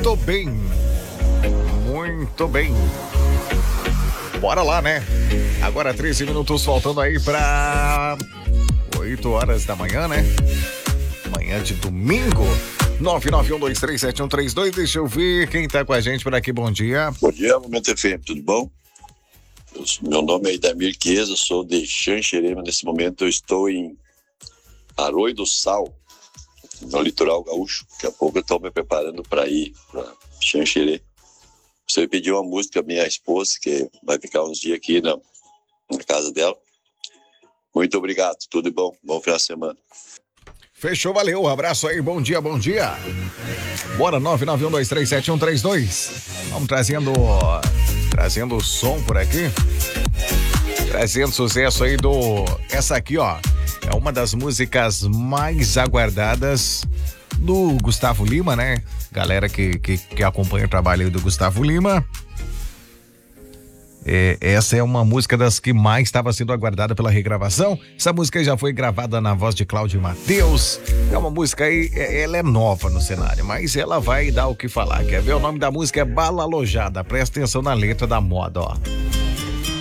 Muito bem. Muito bem. Bora lá, né? Agora 13 minutos faltando aí pra 8 horas da manhã, né? Manhã de domingo. 991237132. Deixa eu ver quem tá com a gente por aqui. Bom dia. Bom dia, Momento FM, tudo bom? Meu nome é Idamir Chiesa, sou de Xanxerê, mas nesse momento eu estou em Arroio do Sal, no litoral gaúcho. Daqui a pouco eu estou me preparando para ir para Xanxerê. Você pediu uma música à minha esposa, que vai ficar uns dias aqui na casa dela. Muito obrigado, tudo de bom. Bom final de semana. Fechou, valeu, abraço aí, bom dia, bom dia. Bora, 991237132. Vamos trazendo o som por aqui. Trazendo sucesso aí essa aqui, ó, é uma das músicas mais aguardadas do Gustavo Lima, né? Galera que acompanha o trabalho do Gustavo Lima. Essa é uma música das que mais estava sendo aguardada pela regravação. Essa música já foi gravada na voz de Cláudio Mateus. É uma música aí, ela é nova no cenário, mas ela vai dar o que falar. Quer ver? O nome da música é Bala Alojada. Presta atenção na letra da moda, ó.